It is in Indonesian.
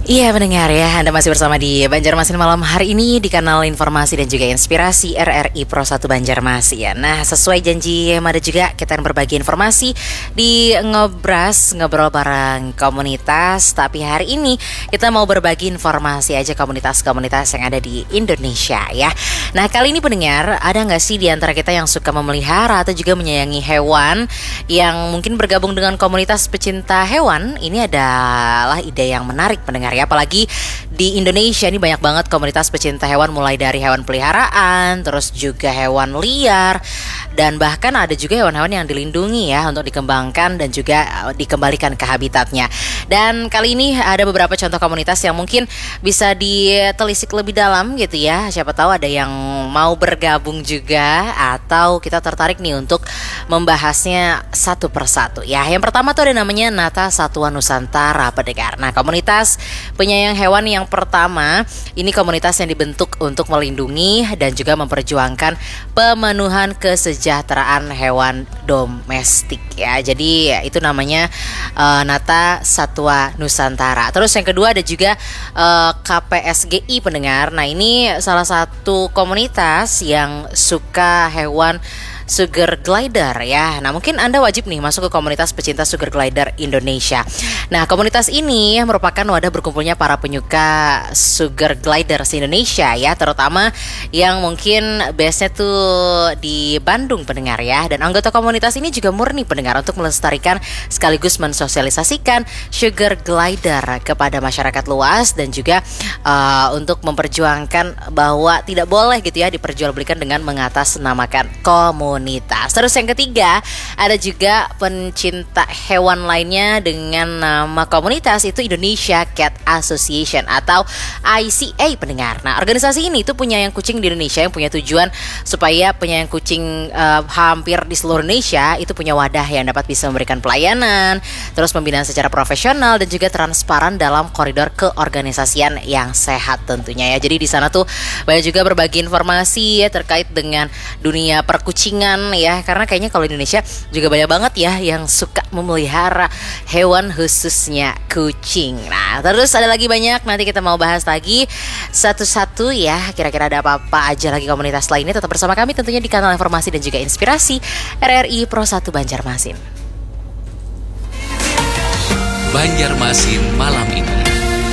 Iya pendengar ya, Anda masih bersama di Banjarmasin malam hari ini di kanal informasi dan juga inspirasi RRI Pro 1 Banjarmasin ya. Nah sesuai janji yang ada juga kita akan berbagi informasi di Ngobras, ngobrol bareng komunitas. Tapi hari ini kita mau berbagi informasi aja komunitas-komunitas yang ada di Indonesia ya. Nah kali ini pendengar, ada nggak sih di antara kita yang suka memelihara atau juga menyayangi hewan yang mungkin bergabung dengan komunitas pecinta hewan? Ini adalah ide yang menarik pendengar ya. Apalagi di Indonesia ini banyak banget komunitas pecinta hewan, mulai dari hewan peliharaan, terus juga hewan liar, dan bahkan ada juga hewan-hewan yang dilindungi ya untuk dikembangkan dan juga dikembalikan ke habitatnya. Dan kali ini ada beberapa contoh komunitas yang mungkin bisa ditelisik lebih dalam gitu ya. Siapa tahu ada yang mau bergabung juga atau kita tertarik nih untuk membahasnya satu persatu ya. Yang pertama tuh ada namanya Nata Satwa Nusantara pendengar. Nah komunitas penyayang hewan yang pertama ini komunitas yang dibentuk untuk melindungi dan juga memperjuangkan pemenuhan kesejahteraan hewan domestik ya. Jadi itu namanya Nata Satwa Nusantara. Terus yang kedua ada juga KPSGI pendengar. Nah ini salah satu komunitas yang suka hewan sugar glider ya. Nah mungkin Anda wajib nih masuk ke komunitas pecinta sugar glider Indonesia. Nah komunitas ini merupakan wadah berkumpulnya para penyuka sugar glider se-Indonesia ya, terutama yang mungkin base-nya tuh di Bandung pendengar ya. Dan anggota komunitas ini juga murni pendengar untuk melestarikan sekaligus mensosialisasikan sugar glider kepada masyarakat luas dan juga untuk memperjuangkan bahwa tidak boleh gitu ya diperjualbelikan dengan mengatasnamakan komunitas. Terus yang ketiga ada juga pencinta hewan lainnya dengan nama komunitas itu Indonesia Cat Association atau ICA pendengar. Nah organisasi ini tuh penyayang kucing di Indonesia yang punya tujuan supaya penyayang kucing hampir di seluruh Indonesia itu punya wadah yang dapat bisa memberikan pelayanan, terus pembinaan secara profesional dan juga transparan dalam koridor keorganisasian yang sehat tentunya ya. Jadi di sana tuh banyak juga berbagi informasi ya terkait dengan dunia perkucingan ya, karena kayaknya kalau di Indonesia juga banyak banget ya yang suka memelihara hewan khususnya kucing. Nah terus ada lagi banyak, nanti kita mau bahas lagi satu-satu ya, kira-kira ada apa-apa aja lagi komunitas lainnya. Tetap bersama kami tentunya di kanal informasi dan juga inspirasi RRI Pro 1 Banjarmasin. Banjarmasin malam ini.